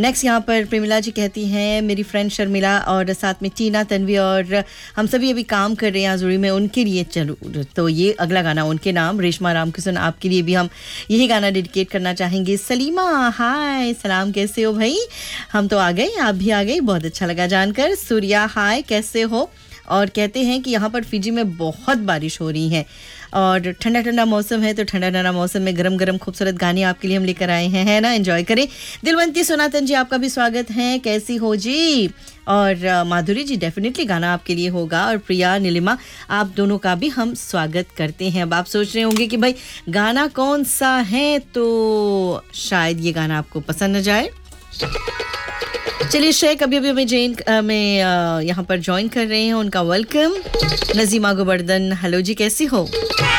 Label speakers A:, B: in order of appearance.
A: Next यहाँ पर प्रेमिला जी कहती हैं मेरी फ्रेंड शर्मिला और साथ में टीना तन्वी और हम सभी अभी काम कर रहे हैं आजुड़ी में, उनके लिए चलो तो ये अगला गाना उनके नाम रेशमा रामकिशन आपके लिए भी हम यही गाना डेडिकेट करना चाहेंगे। सलीमा हाय सलाम, कैसे हो भाई? हम तो आ गए, आप भी आ गए, बहुत अच्छा लगा जानकर। सूर्या हाय कैसे हो? और कहते हैं कि यहाँ पर फिजी में बहुत बारिश हो रही है और ठंडा ठंडा मौसम है, तो ठंडा ठंडा मौसम में गरम गरम खूबसूरत गाने आपके लिए हम लेकर आए हैं, है ना? एंजॉय करें। दिलवंती सोनातन जी आपका भी स्वागत है, कैसी हो जी? और माधुरी जी डेफिनेटली गाना आपके लिए होगा, और प्रिया नीलिमा आप दोनों का भी हम स्वागत करते हैं। अब आप सोच रहे होंगे कि भाई गाना कौन सा है, तो शायद ये गाना आपको पसंद न जाए। चलिए शेख अभी मैं यहाँ पर ज्वाइन कर रहे हैं, उनका वेलकम। नजीमा गोवर्धन हेलो जी, कैसी हो?